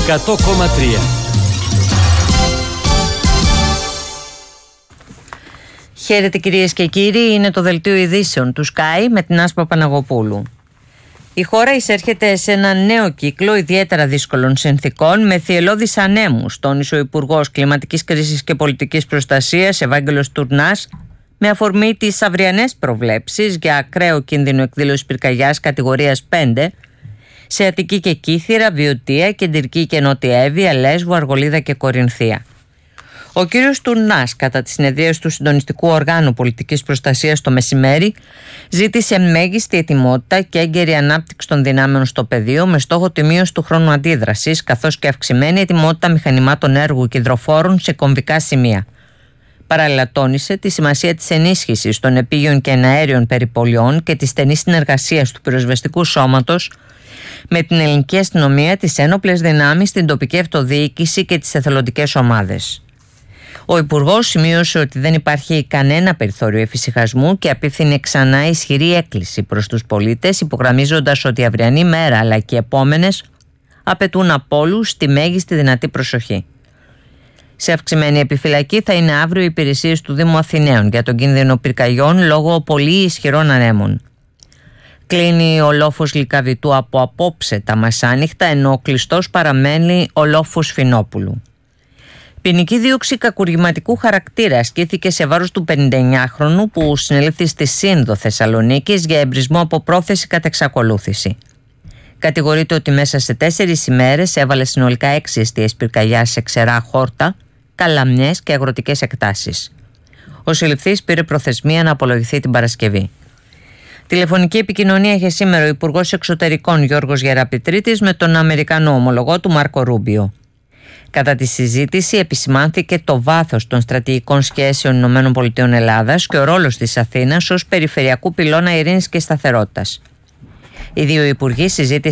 100,3. Χαίρετε κυρίες και κύριοι, είναι το δελτίο ειδήσεων του Sky με την Άσπα Παναγοπούλου. Η χώρα εισέρχεται σε ένα νέο κύκλο ιδιαίτερα δύσκολων συνθηκών με θυελλώδεις ανέμους, τόνισε ο Υπουργός Κλιματικής Κρίσης και Πολιτικής Προστασίας Ευάγγελος Τουρνάς, με αφορμή τις αυριανές προβλέψεις για ακραίο κίνδυνο εκδήλωσης πυρκαγιάς κατηγορίας 5 σε Αττική και Κύθυρα, Βιωτία, Κεντρική και Νότια Εύβοια, Λέσβο, Αργολίδα και Κορινθία. Ο κύριος Τουρνάς, κατά τις συνεδρίες του Συντονιστικού Οργάνου Πολιτικής Προστασίας το μεσημέρι, ζήτησε μέγιστη ετοιμότητα και έγκαιρη ανάπτυξη των δυνάμεων στο πεδίο με στόχο τη μείωση του χρόνου αντίδρασης, καθώς και αυξημένη ετοιμότητα μηχανημάτων έργου και υδροφόρων σε κομβικά σημεία. Παράλληλα, τόνισε τη σημασία της ενίσχυσης των επίγειων και εναέριων περιπολιών και της στενής συνεργασίας του πυροσβεστικού σώματος με την ελληνική αστυνομία, τις ένοπλες δυνάμεις, την τοπική αυτοδιοίκηση και τις εθελοντικές ομάδες. Ο Υπουργός σημείωσε ότι δεν υπάρχει κανένα περιθώριο εφησυχασμού και απίφθινε ξανά ισχυρή έκκληση προς τους πολίτες, υπογραμμίζοντας ότι η αυριανή μέρα αλλά και οι επόμενες απαιτούν από όλους τη μέγιστη δυνατή προσοχή. Σε αυξημένη επιφυλακή θα είναι αύριο οι υπηρεσίες του Δήμου Αθηναίων για τον κίνδυνο πυρκαγιών λόγω πολύ ισχυρών ανέμων. Κλείνει ο λόφος Λυκαβητού από απόψε τα μεσάνυχτα, ενώ ο κλειστός παραμένει ο λόφος Φινόπουλου. Ποινική δίωξη κακουργηματικού χαρακτήρα ασκήθηκε σε βάρος του 59χρονου που συνελήφθη στη Σύνδο Θεσσαλονίκης για εμπρισμό από πρόθεση κατά εξακολούθηση. Κατηγορείται ότι μέσα σε 4 ημέρες έβαλε συνολικά 6 εστίες πυρκαγιάς σε ξερά χόρτα, καλαμιές και αγροτικές εκτάσεις. Ο συλληφθής πήρε προθεσμία να απολογηθεί την Παρασκευή. Τηλεφωνική επικοινωνία είχε σήμερα ο Υπουργός Εξωτερικών Γιώργος Γεραπητρίτης με τον Αμερικανό ομολογό του Μάρκο Ρούμπιο. Κατά τη συζήτηση επισημάνθηκε το βάθος των στρατηγικών σχέσεων ΗΠΑ και ο ρόλος της Αθήνας ως περιφερειακού πυλώνα ειρήνης και σταθερότητας. Οι δύο υπουργοί συζήτησαν